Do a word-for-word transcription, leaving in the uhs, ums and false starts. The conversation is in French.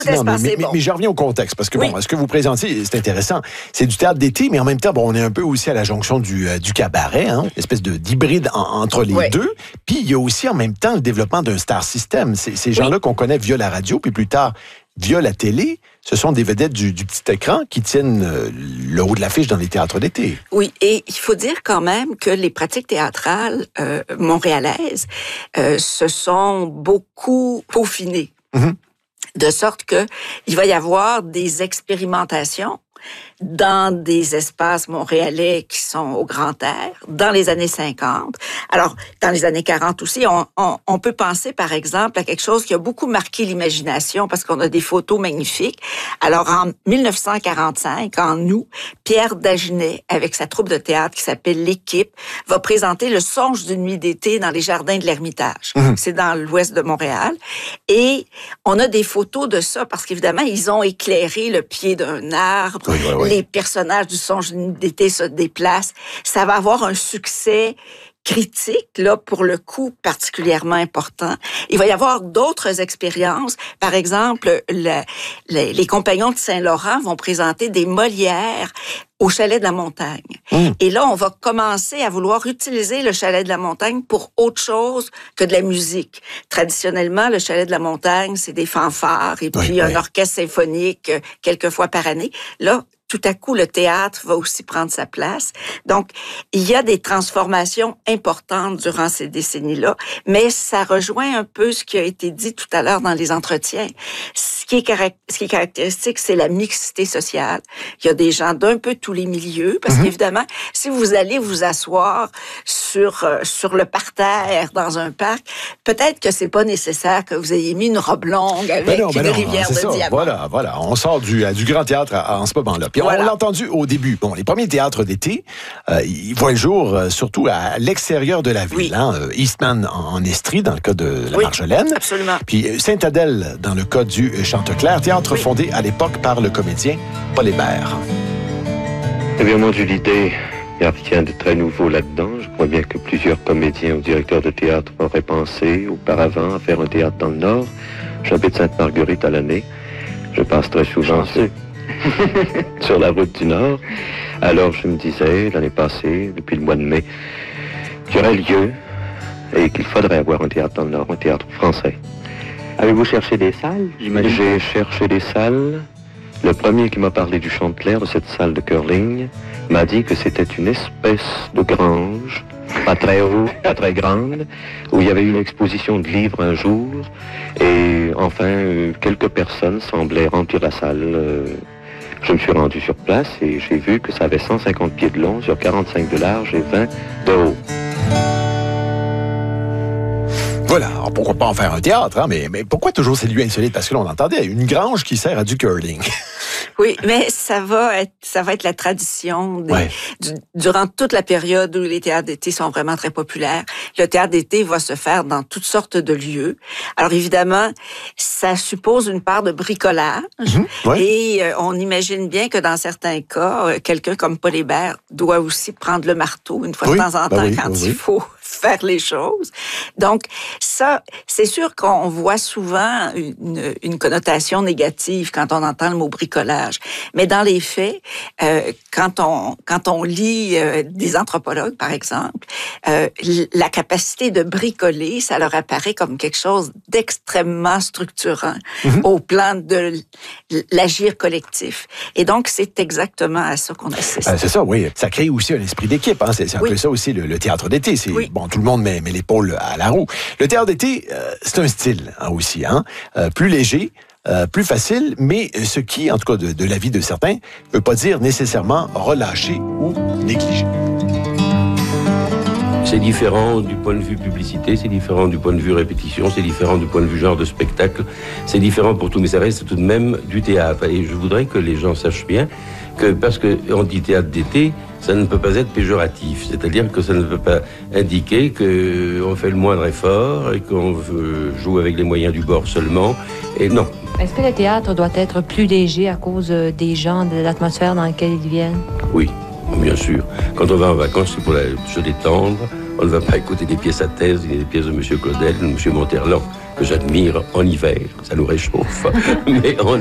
Non, mais, mais, bon. mais, mais je reviens au contexte, parce que oui. bon, ce que vous présentez, c'est intéressant. C'est du théâtre d'été, mais en même temps, bon, on est un peu aussi à la jonction du, euh, du cabaret, hein, une espèce de, d'hybride en, entre les oui. deux. Puis il y a aussi en même temps le développement d'un star system. C'est, ces gens-là oui. qu'on connaît via la radio, puis plus tard via la télé, ce sont des vedettes du, du petit écran qui tiennent euh, le haut de l'affiche dans les théâtres d'été. Oui, et il faut dire quand même que les pratiques théâtrales euh, montréalaises euh, se sont beaucoup peaufinées. Mm-hmm. De sorte que il va y avoir des expérimentations dans des espaces montréalais qui sont au grand air, dans les années cinquante. Alors, dans les années quarante aussi, on, on, on peut penser, par exemple, à quelque chose qui a beaucoup marqué l'imagination, parce qu'on a des photos magnifiques. Alors, en dix-neuf cent quarante-cinq, en août, Pierre Dagenet, avec sa troupe de théâtre qui s'appelle L'Équipe, va présenter Le songe d'une nuit d'été dans les jardins de l'Ermitage. Mmh. C'est dans l'ouest de Montréal. Et on a des photos de ça, parce qu'évidemment, ils ont éclairé le pied d'un arbre. Oui, oui, oui. Les personnages du songe d'une nuit d'été se déplacent. Ça va avoir un succès critique, là, pour le coup, particulièrement important. Il va y avoir d'autres expériences. Par exemple, le, le, les Compagnons de Saint-Laurent vont présenter des Molières au Chalet de la Montagne. Mmh. Et là, on va commencer à vouloir utiliser le Chalet de la Montagne pour autre chose que de la musique. Traditionnellement, le Chalet de la Montagne, c'est des fanfares et puis oui, un oui. orchestre symphonique quelques fois par année. Là, tout à coup, le théâtre va aussi prendre sa place. Donc, il y a des transformations importantes durant ces décennies-là, mais ça rejoint un peu ce qui a été dit tout à l'heure dans les entretiens. Ce qui est, caract- ce qui est caractéristique, c'est la mixité sociale. Il y a des gens d'un peu tous les milieux, parce mm-hmm. qu'évidemment, si vous allez vous asseoir sur euh, sur le parterre dans un parc, peut-être que c'est pas nécessaire que vous ayez mis une robe longue avec ben non, ben une non, rivière de ça. diamants. Voilà, voilà. On sort du, du grand théâtre à, à, en ce moment-là. Puis voilà. On l'a entendu au début. Bon, les premiers théâtres d'été, euh, ils voient le jour euh, surtout à l'extérieur de la ville. Oui. Hein, Eastman en, en Estrie, dans le cas de la oui, Marjolaine. Absolument. Puis Sainte-Adèle, dans le cas du Chanteclair, théâtre oui. fondé à l'époque par le comédien Paul Hébert. Eh bien, moi, j'ai l'idée, il n'y a rien de très nouveau là-dedans. Je crois bien que plusieurs comédiens ou directeurs de théâtre auraient pensé auparavant à faire un théâtre dans le Nord. J'habite Sainte-Marguerite à l'année. Je passe très souvent sur, sur la route du Nord. Alors, je me disais, l'année passée, depuis le mois de mai, qu'il y aurait lieu et qu'il faudrait avoir un théâtre dans le Nord, un théâtre français. Avez-vous cherché des salles, j'imagine? J'ai cherché des salles. Le premier qui m'a parlé du Chanteclair, de cette salle de curling, m'a dit que c'était une espèce de grange, pas très haut, pas très grande, où il y avait une exposition de livres un jour, et enfin, euh, quelques personnes semblaient remplir la salle. Euh, je me suis rendu sur place et j'ai vu que ça avait cent cinquante pieds de long, sur quarante-cinq de large et vingt de haut. Voilà, alors pourquoi pas en faire un théâtre, hein? mais, mais pourquoi toujours ces lieux insolites? Parce que là, on entendait une grange qui sert à du curling. Oui, mais ça va être, ça va être la tradition des, ouais. du, durant toute la période où les théâtres d'été sont vraiment très populaires. Le théâtre d'été va se faire dans toutes sortes de lieux. Alors évidemment, ça suppose une part de bricolage mmh, ouais. et euh, on imagine bien que dans certains cas, euh, quelqu'un comme Paul Hébert doit aussi prendre le marteau une fois oui, de temps en temps ben oui, quand oui. il faut faire les choses. Donc, ça, c'est sûr qu'on voit souvent une, une connotation négative quand on entend le mot bricolage. Mais dans les faits, euh, quand on quand on lit euh, des anthropologues, par exemple, euh, la capacité de bricoler, ça leur apparaît comme quelque chose d'extrêmement structurant mm-hmm. au plan de l'agir collectif. Et donc, c'est exactement à ça qu'on assiste. Euh, c'est ça, oui. Ça crée aussi un esprit d'équipe. Hein. C'est, c'est un oui. peu ça aussi, le, le théâtre d'été. C'est, oui. Bon, tout le monde met, met l'épaule à la roue. Le théâtre d'été, euh, c'est un style hein, aussi. Hein. Euh, plus léger, euh, plus facile, mais ce qui, en tout cas de, de l'avis de certains, ne veut pas dire nécessairement relâché ou négligé. C'est différent du point de vue publicité, c'est différent du point de vue répétition, c'est différent du point de vue genre de spectacle, c'est différent pour tout, mais ça reste tout de même du théâtre. Et je voudrais que les gens sachent bien que, parce qu'on dit théâtre d'été, ça ne peut pas être péjoratif. C'est-à-dire que ça ne peut pas indiquer qu'on fait le moindre effort et qu'on joue avec les moyens du bord seulement. Et non. Est-ce que le théâtre doit être plus léger à cause des gens, de l'atmosphère dans laquelle ils viennent? Oui, bien sûr. Quand on va en vacances, c'est pour la, se détendre. On ne va pas écouter des pièces à thèse, des pièces de M. Claudel, de M. Monterland. que j'admire en hiver. Ça nous réchauffe. Mais on